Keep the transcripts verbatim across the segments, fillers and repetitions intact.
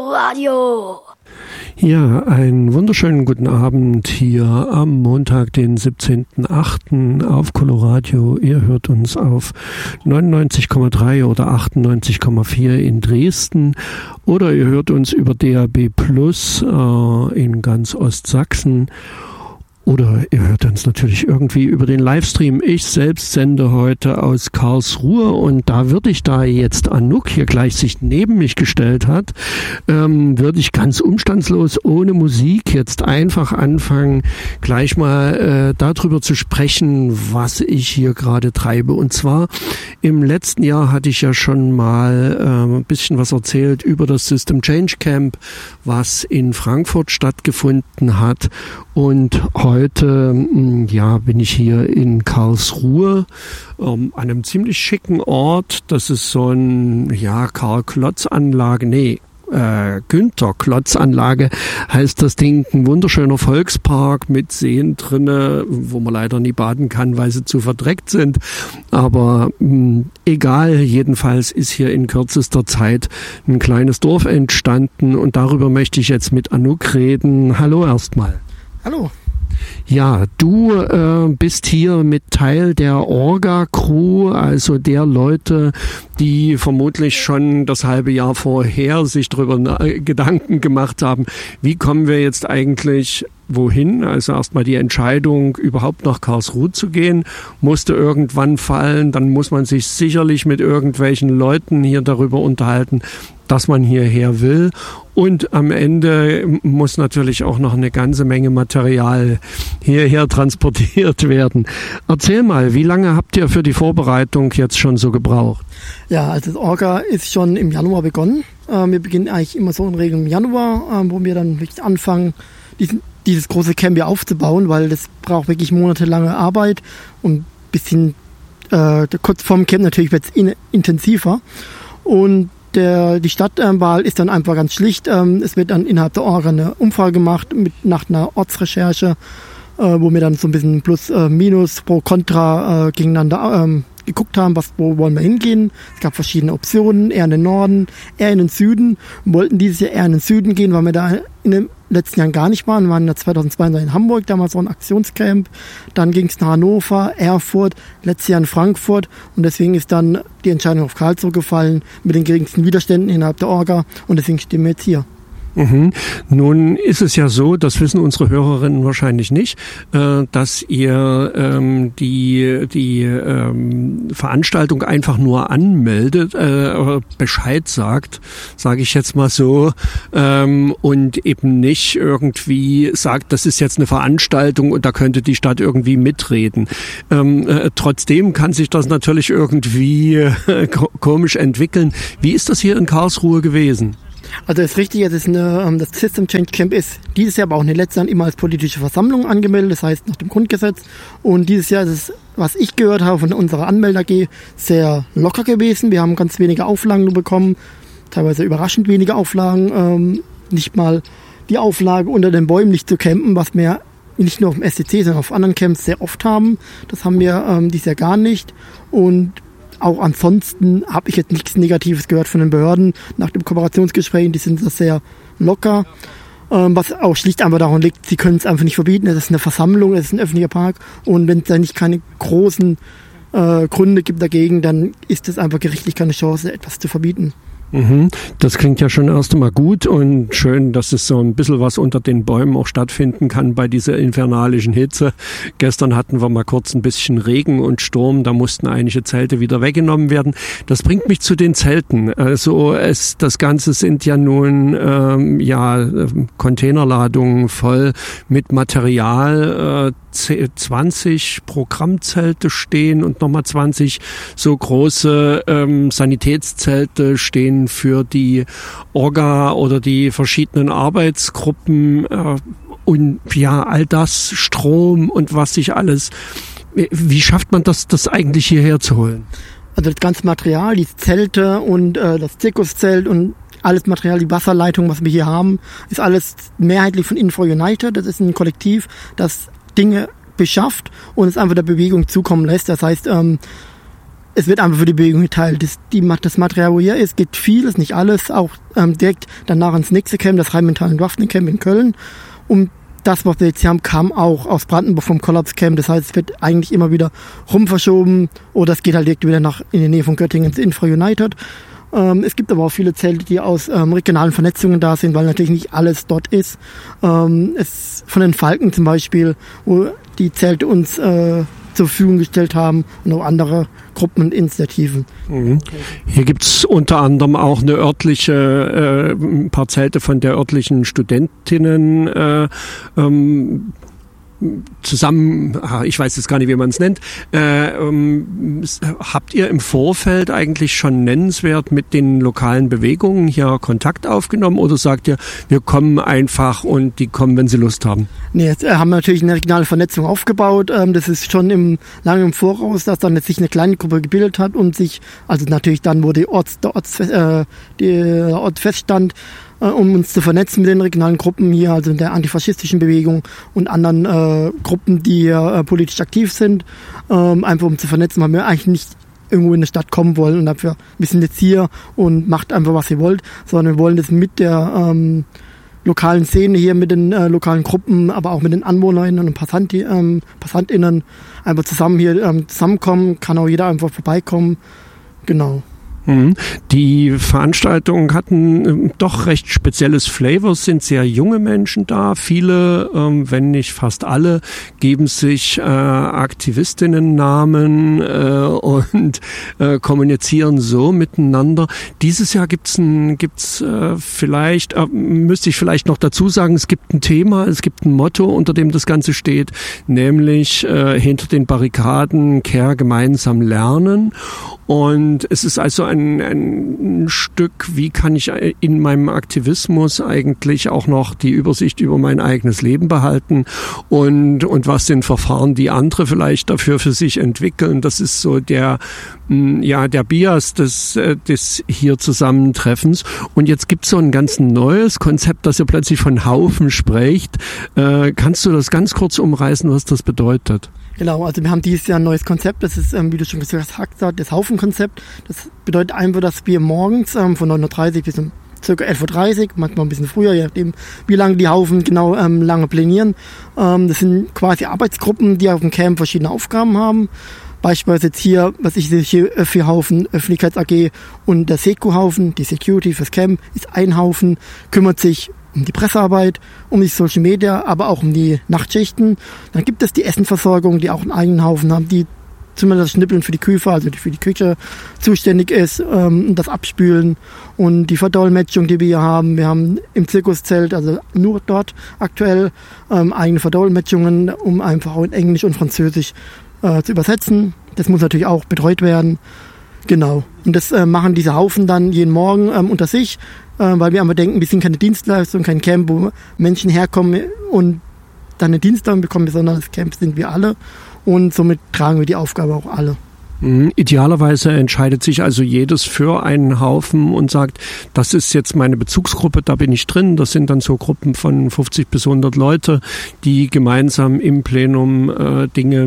Coloradio. Ja, einen wunderschönen guten Abend hier am Montag, den siebzehnten achten auf Coloradio. Ihr hört uns auf neunundneunzig Komma drei oder achtundneunzig Komma vier in Dresden oder ihr hört uns über D A B Plus äh, in ganz Ostsachsen. Oder ihr hört uns natürlich irgendwie über den Livestream. Ich selbst sende heute aus Karlsruhe und da würde ich, da jetzt Anouk hier gleich sich neben mich gestellt hat, ähm, würde ich ganz umstandslos ohne Musik jetzt einfach anfangen, gleich mal äh, darüber zu sprechen, was ich hier gerade treibe. Und zwar im letzten Jahr hatte ich ja schon mal äh, ein bisschen was erzählt über das System Change Camp, was in Frankfurt stattgefunden hat. Und heute, ja, bin ich hier in Karlsruhe, ähm, an einem ziemlich schicken Ort. Das ist so ein, ja, Karl-Klotz-Anlage, nee, äh, Günther-Klotz-Anlage heißt das Ding. Ein wunderschöner Volkspark mit Seen drinne, wo man leider nie baden kann, weil sie zu verdreckt sind. Aber mh, egal, jedenfalls ist hier in kürzester Zeit ein kleines Dorf entstanden und darüber möchte ich jetzt mit Anouk reden. Hallo erstmal. Hallo. Ja, du äh, bist hier mit Teil der Orga-Crew, also der Leute, die vermutlich schon das halbe Jahr vorher sich darüber Gedanken gemacht haben, wie kommen wir jetzt eigentlich wohin? Also erstmal die Entscheidung, überhaupt nach Karlsruhe zu gehen, musste irgendwann fallen. Dann muss man sich sicherlich mit irgendwelchen Leuten hier darüber unterhalten, dass man hierher will. Und am Ende muss natürlich auch noch eine ganze Menge Material hierher transportiert werden. Erzähl mal, wie lange habt ihr für die Vorbereitung jetzt schon so gebraucht? Ja, also das Orga ist schon im Januar begonnen. Äh, wir beginnen eigentlich immer so in Regel im Januar, äh, wo wir dann wirklich anfangen, diesen, dieses große Camp hier aufzubauen, weil das braucht wirklich monatelange Arbeit und ein bisschen äh, kurz vorm Camp natürlich wird es in, intensiver. Und Der, die Stadtwahl ist dann einfach ganz schlicht. Ähm, es wird dann innerhalb der Orga eine Umfrage gemacht mit, nach einer Ortsrecherche, äh, wo wir dann so ein bisschen Plus, äh, Minus, Pro, Contra äh, gegeneinander ähm, geguckt haben, was, wo wollen wir hingehen. Es gab verschiedene Optionen, eher in den Norden, eher in den Süden. Wir wollten dieses Jahr eher in den Süden gehen, weil wir da in den letzten Jahren gar nicht waren. Wir waren ja zweitausendzwei in Hamburg, damals so ein Aktionscamp. Dann ging es nach Hannover, Erfurt, letztes Jahr in Frankfurt. Und deswegen ist dann die Entscheidung auf Karlsruhe gefallen, mit den geringsten Widerständen innerhalb der Orga. Und deswegen stehen wir jetzt hier. Mhm. Nun ist es ja so, das wissen unsere Hörerinnen wahrscheinlich nicht, äh, dass ihr ähm, die die ähm, Veranstaltung einfach nur anmeldet, äh, Bescheid sagt, sage ich jetzt mal so, ähm, und eben nicht irgendwie sagt, das ist jetzt eine Veranstaltung und da könnte die Stadt irgendwie mitreden. Ähm, äh, trotzdem kann sich das natürlich irgendwie äh, komisch entwickeln. Wie ist das hier in Karlsruhe gewesen? Also das ist richtig, es ist eine, das System Change Camp ist dieses Jahr, aber auch in den letzten Jahren immer als politische Versammlung angemeldet, das heißt nach dem Grundgesetz. Und dieses Jahr ist es, was ich gehört habe von unserer Anmelde-A G, sehr locker gewesen. Wir haben ganz wenige Auflagen nur bekommen, teilweise überraschend wenige Auflagen. Ähm, nicht mal die Auflage, unter den Bäumen nicht zu campen, was wir nicht nur auf dem S C C, sondern auf anderen Camps sehr oft haben. Das haben wir ähm, dieses Jahr gar nicht. Und auch ansonsten habe ich jetzt nichts Negatives gehört von den Behörden nach dem Kooperationsgespräch. Die sind das sehr locker, ähm, was auch schlicht einfach daran liegt, sie können es einfach nicht verbieten. Es ist eine Versammlung, es ist ein öffentlicher Park und wenn es da nicht keine großen äh, Gründe gibt dagegen, dann ist es einfach gerichtlich keine Chance, etwas zu verbieten. Mhm. Das klingt ja schon erst einmal gut und schön, dass es so ein bisschen was unter den Bäumen auch stattfinden kann bei dieser infernalischen Hitze. Gestern hatten wir mal kurz ein bisschen Regen und Sturm, da mussten einige Zelte wieder weggenommen werden. Das bringt mich zu den Zelten. Also es, das Ganze sind ja nun ähm, ja Containerladungen voll mit Material. Äh, zwanzig Programmzelte stehen und nochmal zwanzig so große ähm, Sanitätszelte stehen für die Orga oder die verschiedenen Arbeitsgruppen äh, und ja, all das, Strom und was sich alles, wie schafft man das, das eigentlich hierher zu holen? Also das ganze Material, die Zelte und äh, das Zirkuszelt und alles Material, die Wasserleitung, was wir hier haben, ist alles mehrheitlich von Info United. Das ist ein Kollektiv, das Dinge beschafft und es einfach der Bewegung zukommen lässt. Das heißt, ähm, es wird einfach für die Bewegung geteilt. Das, die, das Material, wo hier ist, geht vieles, nicht alles, auch ähm, direkt danach ins nächste Camp, das Rheinmetall Rafting Camp in Köln. Und das, was wir jetzt hier haben, kam auch aus Brandenburg vom Collapse Camp. Das heißt, es wird eigentlich immer wieder rumverschoben oder es geht halt direkt wieder nach in die Nähe von Göttingen ins Infra United. Ähm, es gibt aber auch viele Zelte, die aus ähm, regionalen Vernetzungen da sind, weil natürlich nicht alles dort ist. Ähm, es von den Falken zum Beispiel, wo die Zelte uns äh, zur Verfügung gestellt haben und auch andere Gruppen und Initiativen. Mhm. Hier gibt's unter anderem auch eine örtliche, äh, ein paar Zelte von der örtlichen Studentinnen äh, ähm, zusammen, ich weiß jetzt gar nicht, wie man es nennt, äh, ähm, habt ihr im Vorfeld eigentlich schon nennenswert mit den lokalen Bewegungen hier Kontakt aufgenommen oder sagt ihr, wir kommen einfach und die kommen, wenn sie Lust haben? Nee, jetzt äh, haben wir natürlich eine regionale Vernetzung aufgebaut. Ähm, das ist schon im, lange im Voraus, dass dann jetzt sich eine kleine Gruppe gebildet hat und sich, also natürlich dann, wo die Orts, der, Orts, äh, der Ort feststand, um uns zu vernetzen mit den regionalen Gruppen hier, also der antifaschistischen Bewegung und anderen äh, Gruppen, die äh, politisch aktiv sind, ähm, einfach um zu vernetzen, weil wir eigentlich nicht irgendwo in eine Stadt kommen wollen und dafür, wir sind jetzt hier und macht einfach, was ihr wollt, sondern wir wollen das mit der ähm, lokalen Szene hier, mit den äh, lokalen Gruppen, aber auch mit den AnwohnerInnen und Passanti, ähm, PassantInnen einfach zusammen hier ähm, zusammenkommen, kann auch jeder einfach vorbeikommen, genau. Die Veranstaltungen hatten doch recht spezielles Flavor, es sind sehr junge Menschen da, viele, wenn nicht fast alle, geben sich äh, Aktivistinnennamen äh, und äh, kommunizieren so miteinander. Dieses Jahr gibt's ein, gibt's äh, vielleicht, äh, müsste ich vielleicht noch dazu sagen, es gibt ein Thema, es gibt ein Motto, unter dem das Ganze steht, nämlich äh, hinter den Barrikaden Care gemeinsam lernen. Und es ist also ein, ein Stück, wie kann ich in meinem Aktivismus eigentlich auch noch die Übersicht über mein eigenes Leben behalten und, und was sind Verfahren, die andere vielleicht dafür für sich entwickeln. Das ist so der, ja, der Bias des, des hier Zusammentreffens. Und jetzt gibt es so ein ganz neues Konzept, das ja plötzlich von Haufen spricht. Äh, kannst du das ganz kurz umreißen, was das bedeutet? Genau, also wir haben dieses Jahr ein neues Konzept, das ist, ähm, wie du schon gesagt hast, das Haufenkonzept. Das bedeutet einfach, dass wir morgens ähm, von neun Uhr dreißig bis um ca. elf Uhr dreißig, manchmal ein bisschen früher, je nachdem, wie lange die Haufen genau ähm, lange planieren. Ähm, das sind quasi Arbeitsgruppen, die auf dem Camp verschiedene Aufgaben haben. Beispielsweise jetzt hier, was ich sehe, hier Öffi-Haufen, Öffentlichkeits A G und der Seco-Haufen, die Security fürs Camp, ist ein Haufen, kümmert sich um die Pressearbeit, um die Social Media, aber auch um die Nachtschichten. Dann gibt es die Essenversorgung, die auch einen eigenen Haufen haben, die zumindest das Schnippeln für die Küfer, also die für die Küche zuständig ist, ähm, das Abspülen und die Verdolmetschung, die wir hier haben. Wir haben im Zirkuszelt, also nur dort aktuell, ähm, eigene Verdolmetschungen, um einfach auch in Englisch und Französisch äh, zu übersetzen. Das muss natürlich auch betreut werden. Genau. Und das äh, machen diese Haufen dann jeden Morgen ähm, unter sich, äh, weil wir einfach denken, wir sind keine Dienstleistung, kein Camp, wo Menschen herkommen und dann eine Dienstleistung bekommen, sondern das Camp sind wir alle und somit tragen wir die Aufgabe auch alle. Idealerweise entscheidet sich also jedes für einen Haufen und sagt, das ist jetzt meine Bezugsgruppe, da bin ich drin. Das sind dann so Gruppen von fünfzig bis hundert Leute, die gemeinsam im Plenum äh, Dinge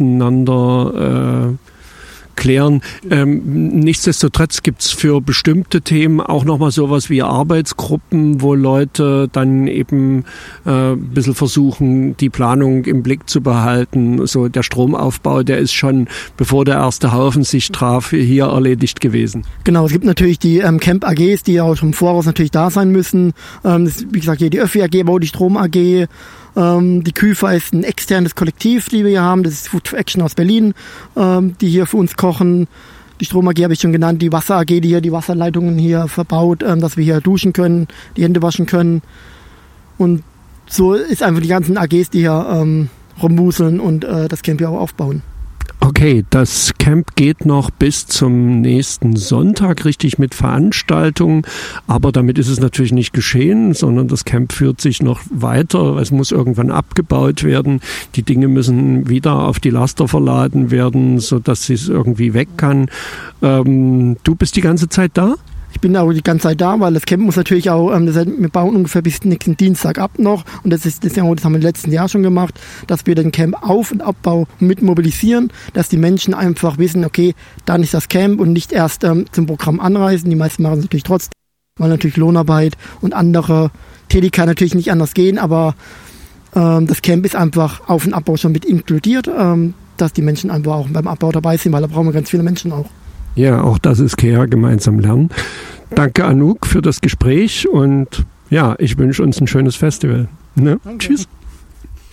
miteinander äh, klären. Ähm, nichtsdestotrotz gibt's für bestimmte Themen auch nochmal sowas wie Arbeitsgruppen, wo Leute dann eben äh, ein bisschen versuchen, die Planung im Blick zu behalten. So der Stromaufbau, der ist schon, bevor der erste Haufen sich traf, hier erledigt gewesen. Genau, es gibt natürlich die ähm, Camp A Gs, die ja auch im Voraus natürlich da sein müssen. Ähm, das ist, wie gesagt, hier die Öffi A G, Bau die Strom A G. Ähm, die Küfer ist ein externes Kollektiv, die wir hier haben. Das ist Food for Action aus Berlin, ähm, die hier für uns kochen. Die Strom A G habe ich schon genannt. Die Wasser A G, die hier die Wasserleitungen hier verbaut, ähm, dass wir hier duschen können, die Hände waschen können. Und so ist einfach die ganzen A Gs, die hier ähm, rumwuseln und äh, das Camp hier auch aufbauen. Okay, das Camp geht noch bis zum nächsten Sonntag richtig mit Veranstaltungen, aber damit ist es natürlich nicht geschehen, sondern das Camp führt sich noch weiter. Es muss irgendwann abgebaut werden. Die Dinge müssen wieder auf die Laster verladen werden, sodass es irgendwie weg kann. Ähm, du bist die ganze Zeit da? ich bin auch die ganze Zeit da, weil das Camp muss natürlich auch, ähm, das, wir bauen ungefähr bis nächsten Dienstag ab noch und das ist das, das haben wir im letzten Jahr schon gemacht, dass wir den Camp Auf- und Abbau mit mobilisieren, dass die Menschen einfach wissen, okay, dann ist das Camp und nicht erst ähm, zum Programm anreisen. Die meisten machen es natürlich trotzdem, weil natürlich Lohnarbeit und andere Tätigkeiten natürlich nicht anders gehen, aber ähm, das Camp ist einfach Auf- und Abbau schon mit inkludiert, ähm, dass die Menschen einfach auch beim Abbau dabei sind, weil da brauchen wir ganz viele Menschen auch. Ja, auch das ist C E A gemeinsam lernen. Danke, Anouk, für das Gespräch und ja, ich wünsche uns ein schönes Festival. Ne? Tschüss.